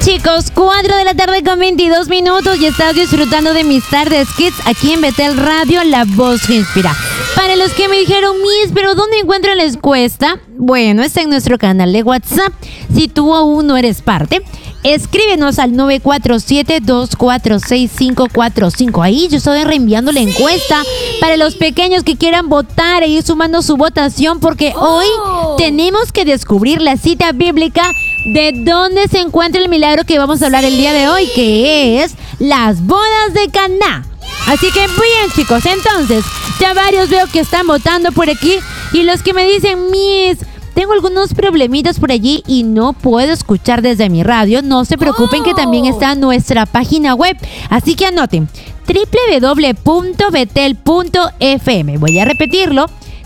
chicos, 4 de la tarde con 22 minutos y estás disfrutando de mis tardes kids aquí en Betel Radio, la voz que inspira. Para los que me dijeron, Miss, ¿pero dónde encuentro la encuesta? Bueno, está en nuestro canal de WhatsApp. Si tú aún no eres parte, escríbenos al 947-246-545. Ahí yo estoy reenviando la encuesta para los pequeños que quieran votar e ir sumando su votación, porque hoy tenemos que descubrir la cita bíblica de dónde se encuentra el milagro que vamos a hablar el día de hoy, que es las bodas de Caná. Así que bien, chicos, entonces ya varios veo que están votando por aquí, y los que me dicen, Miss, tengo algunos problemitas por allí y no puedo escuchar desde mi radio, no se preocupen que también está nuestra página web. Así que anoten, www.betel.fm. Voy a repetirlo,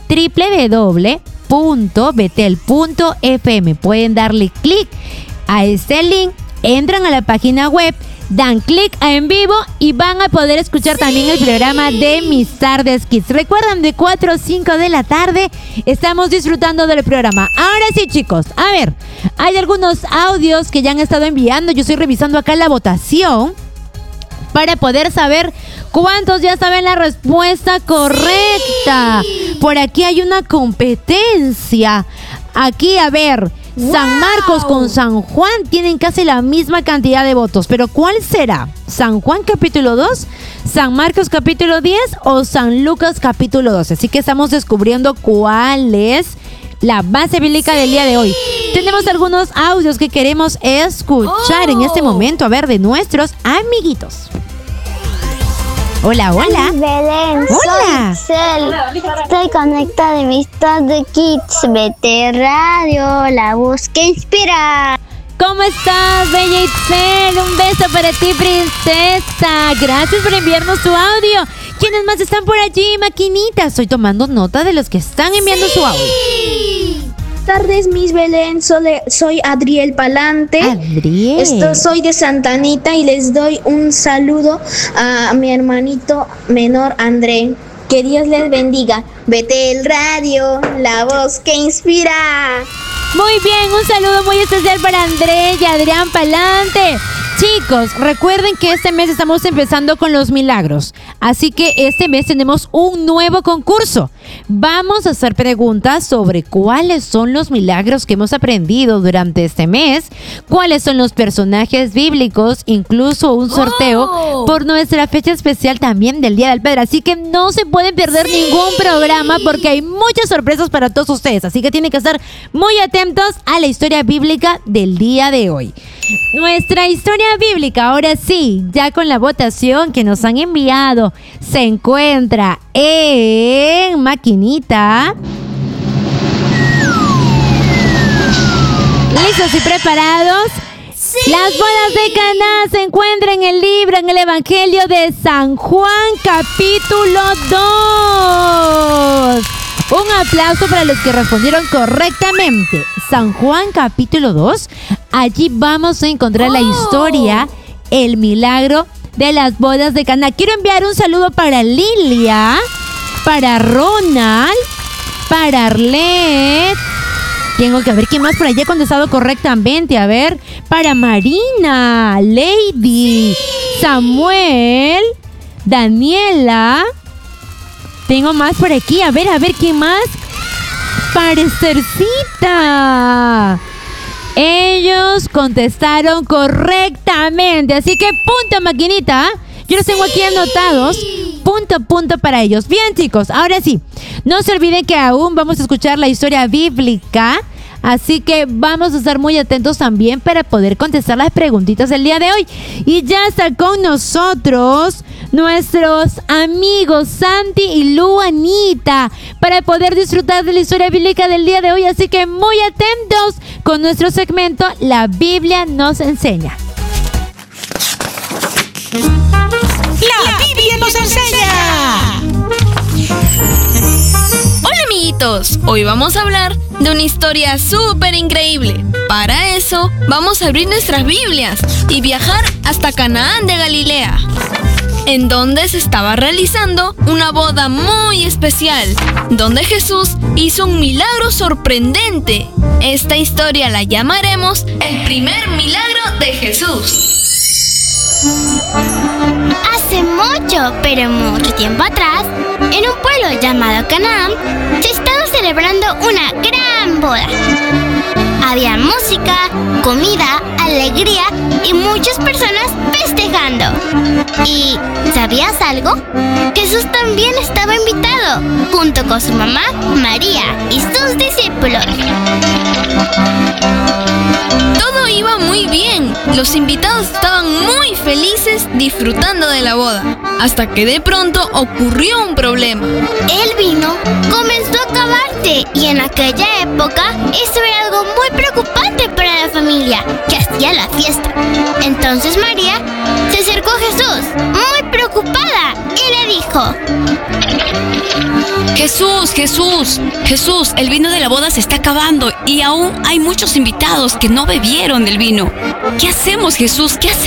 www.betel.fm. Pueden darle clic a este link, entran a la página web, dan clic a en vivo y van a poder escuchar también el programa de Mis Tardes Kids. Recuerdan, de 4 a 5 de la tarde estamos disfrutando del programa. Ahora sí, chicos, a ver, hay algunos audios que ya han estado enviando. Yo estoy revisando acá la votación para poder saber cuántos ya saben la respuesta correcta. Por aquí hay una competencia. Aquí, a ver, San Marcos con San Juan tienen casi la misma cantidad de votos, pero ¿cuál será? ¿San Juan capítulo 2, San Marcos capítulo 10 o San Lucas capítulo 12? Así que estamos descubriendo cuál es la base bíblica del día de hoy. Tenemos algunos audios que queremos escuchar en este momento, a ver, de nuestros amiguitos. Hola, hola. Belén, hola. Soy Cel. Estoy conectada de Mis Tardes Kids, Betel Radio, la voz que inspira. ¿Cómo estás, bella Itzel? Un beso para ti, princesa. Gracias por enviarnos tu audio. ¿Quiénes más están por allí, maquinita? Estoy tomando nota de los que están enviando su audio. Buenas tardes, Miss Belén. Soy Adriel Palante. Adriel. Soy de Santa Anita y les doy un saludo a mi hermanito menor, André. Que Dios les bendiga. Betel Radio, la voz que inspira. Muy bien, un saludo muy especial para André y Adrián Palante. Chicos, recuerden que este mes estamos empezando con los milagros. Así que este mes tenemos un nuevo concurso. Vamos a hacer preguntas sobre cuáles son los milagros que hemos aprendido durante este mes, cuáles son los personajes bíblicos, incluso un sorteo por nuestra fecha especial también del Día del Padre. Así que no se pueden perder ningún programa porque hay muchas sorpresas para todos ustedes. Así que tienen que estar muy atentos a la historia bíblica del día de hoy. Nuestra historia bíblica, ahora sí, ya con la votación que nos han enviado, se encuentra en maquinita. ¿Listos y preparados? Sí. Las bodas de Caná se encuentran en el libro, en el Evangelio de San Juan, capítulo 2. Un aplauso para los que respondieron correctamente. San Juan capítulo 2. Allí vamos a encontrar la historia, el milagro de las bodas de Caná. Quiero enviar un saludo para Lilia, para Ronald, para Arlet. Tengo que ver quién más por allí ha contestado correctamente. A ver, para Marina, Lady, Samuel, Daniela. Tengo más por aquí. A ver, ¿quién más? Para Estercita. Ellos contestaron correctamente. Así que punto, maquinita. Yo los tengo aquí anotados. Punto para ellos. Bien, chicos, ahora sí. No se olviden que aún vamos a escuchar la historia bíblica. Así que vamos a estar muy atentos también para poder contestar las preguntitas del día de hoy. Y ya está con nosotros nuestros amigos Santi y Luanita para poder disfrutar de la historia bíblica del día de hoy. Así que muy atentos con nuestro segmento La Biblia nos enseña. La Biblia nos enseña. Hola amiguitos, hoy vamos a hablar de una historia súper increíble. Para eso vamos a abrir nuestras Biblias y viajar hasta Canaán de Galilea. en donde se estaba realizando una boda muy especial, donde Jesús hizo un milagro sorprendente. Esta historia la llamaremos el primer milagro de Jesús. Hace mucho, pero mucho tiempo atrás, en un pueblo llamado Canaán, se estaba celebrando una gran boda. Había música, comida, alegría y muchas personas festejando. ¿Y sabías algo? Jesús también estaba invitado, junto con su mamá, María, y sus discípulos. Todo iba muy bien. Los invitados estaban muy felices disfrutando de la boda, hasta que de pronto ocurrió un problema. El vino comenzó a acabarse y en aquella época eso era algo muy preocupante para la familia que hacía la fiesta. Entonces María se acercó a Jesús, muy preocupada, y le dijo: Jesús, el vino de la boda se está acabando y aún hay muchos invitados que no bebieron del vino. ¿Qué hacemos, Jesús? ¿Qué hacemos?